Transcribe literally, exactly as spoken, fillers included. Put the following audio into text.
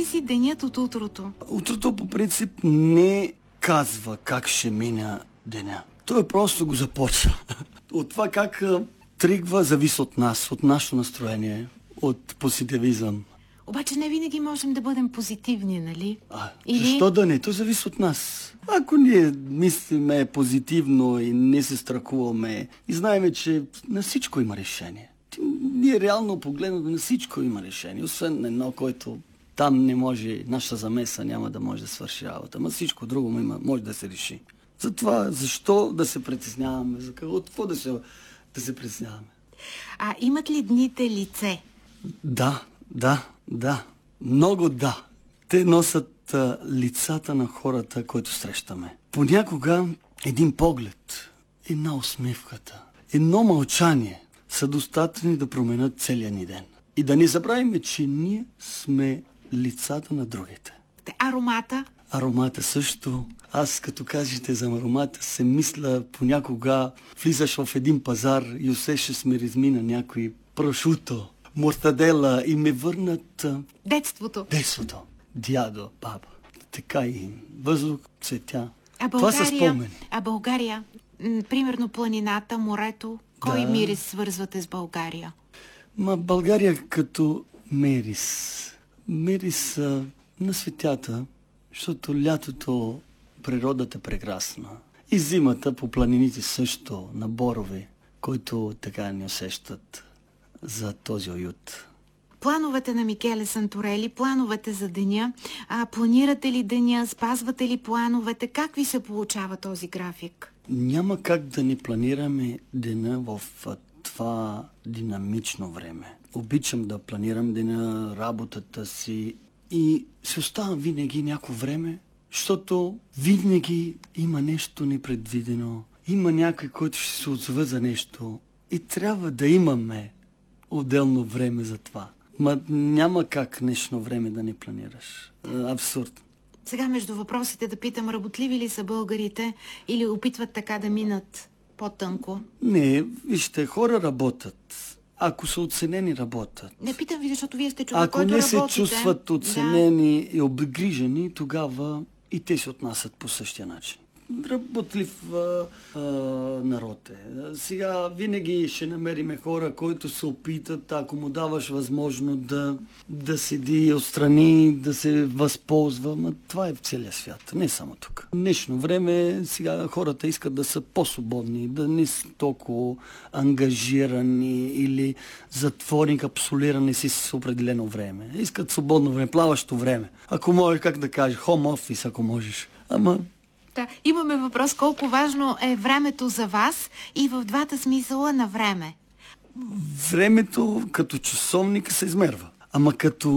зависи денят от утрото? Утрото по принцип не казва как ще мине деня. Той просто го започва. От това как тръгва зависи от нас, от нашето настроение, от позитивизъм. Обаче не винаги можем да бъдем позитивни, нали? А, Или... Защо да не? То зависи от нас. Ако ние мислиме позитивно и не се страхуваме и знаеме, че на всичко има решение. Ние реално погледнато на всичко има решение, освен на едно, който там не може, нашата замеса няма да може да свърши работа. Ама всичко друго има, може да се реши. Затова защо да се притесняваме? За какво да се, да се притесняваме? А имат ли дните лице? Да, да, да. Много да. Те носят а, лицата на хората, които срещаме. Понякога един поглед, една усмивката, едно мълчание са достатъчни да променят целия ни ден. И да не забравим, че ние сме лицата на другите. Аромата? Аромата също. Аз като кажете за аромата се мисля понякога влизаш в един пазар и усещаш миризми на някой прошуто, мортадела и ме върнат... Детството. Детството. Дядо, баба. Така и въздух, цветя. А Това са България, спомени. а България, м, примерно планината, морето, кой Да. мирис свързвате с България? Ма България като мерис. Мерис а, на светята, защото лятото природата е прекрасна. И зимата по планините също, на борове, които така не усещат за този уют. Плановете на Микеле Санторели, плановете за деня, а, планирате ли деня, спазвате ли плановете, как ви се получава този график? Няма как да ни планираме деня в а, това динамично време. Обичам да планирам деня, работата си и се оставам винаги някакво време, защото винаги има нещо непредвидено, има някой, който ще се отзове за нещо и трябва да имаме отделно време за това. Ма няма как днешно време да не планираш. Абсурд. Сега между въпросите да питам, работливи ли са българите или опитват така да минат по-тънко? Не, вижте, хора работят. Ако са оценени, работят. Не питам ви, защото вие сте човек, Ако който не работите. се чувстват оценени и обгрижени, тогава и те се отнасят по същия начин. Работлив а, а, народ е. Сега винаги ще намериме хора, които се опитат, ако му даваш възможност да, да седи отстрани, да се възползва. Ма това е в целия свят, не само тук. В днешно време сега хората искат да са по-свободни, да не са толкова ангажирани или затворни, капсулирани си с определено време. Искат свободно време, плаващо време. Ако можеш, как да кажеш, home office, ако можеш. Ама Да, имаме въпрос колко важно е времето за вас и в двата смисъла на време. времето като часовника се измерва. Ама като